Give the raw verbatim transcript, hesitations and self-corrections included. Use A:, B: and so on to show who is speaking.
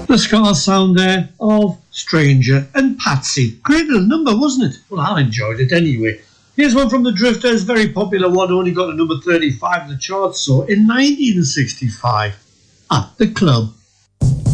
A: The ska sound there of Stranger and Patsy. Great little number, wasn't it? Well, I enjoyed it anyway. Here's one from the Drifters, very popular one, only got to number thirty-five in the charts, so in nineteen sixty-five, At the Club.